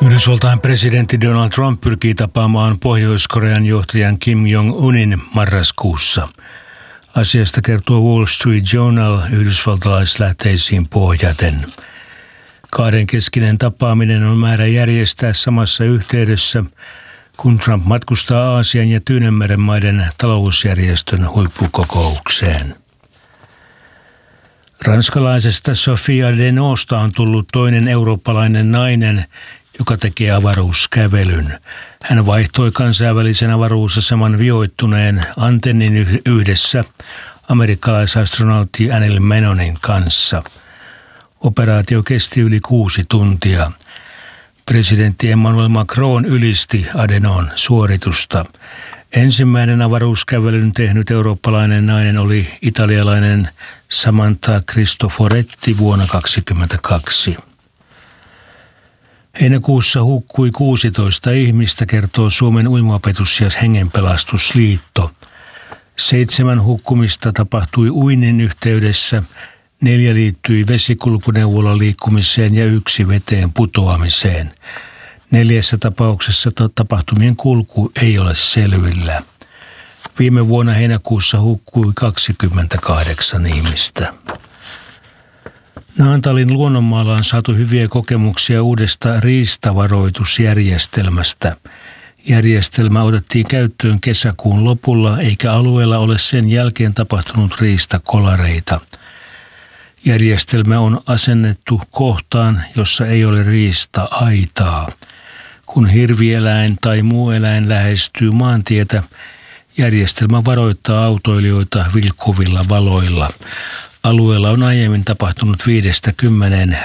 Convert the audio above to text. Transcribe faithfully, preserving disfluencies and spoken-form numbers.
Yhdysvaltain presidentti Donald Trump pyrkii tapaamaan Pohjois-Korean johtajan Kim Jong-unin marraskuussa. Asiasta kertoo Wall Street Journal yhdysvaltalaislähteisiin pohjaten. Kahdenkeskinen tapaaminen on määrä järjestää samassa yhteydessä, kun Trump matkustaa Aasian ja Tyynenmeren maiden talousjärjestön huippukokoukseen. Ranskalaisesta Sophia Denosta on tullut toinen eurooppalainen nainen, joka tekee avaruuskävelyn. Hän vaihtoi kansainvälisen avaruusaseman vioittuneen antennin yhdessä amerikkalaisastronautti Anil Menonin kanssa. Operaatio kesti yli kuusi tuntia. Presidentti Emmanuel Macron ylisti Adenon suoritusta. Ensimmäinen avaruuskävelyn tehnyt eurooppalainen nainen oli italialainen Samantha Cristoforetti vuonna kaksituhattakaksikymmentäkaksi. Heinäkuussa hukkui kuusitoista ihmistä, kertoo Suomen uimaopetus- ja hengenpelastusliitto. Seitsemän hukkumista tapahtui uinnin yhteydessä, neljä liittyi vesikulkuneuvolla liikkumiseen ja yksi veteen putoamiseen. Neljässä tapauksessa tapahtumien kulku ei ole selvillä. Viime vuonna heinäkuussa hukkui kaksikymmentäkahdeksan ihmistä. Naantalin luonnonmaalla on saatu hyviä kokemuksia uudesta riistavaroitusjärjestelmästä. Järjestelmä otettiin käyttöön kesäkuun lopulla, eikä alueella ole sen jälkeen tapahtunut riistakolareita. Järjestelmä on asennettu kohtaan, jossa ei ole riista-aitaa. Kun hirvieläin tai muu eläin lähestyy maantietä, järjestelmä varoittaa autoilijoita vilkkuvilla valoilla. Alueella on aiemmin tapahtunut viidestä kymmeneen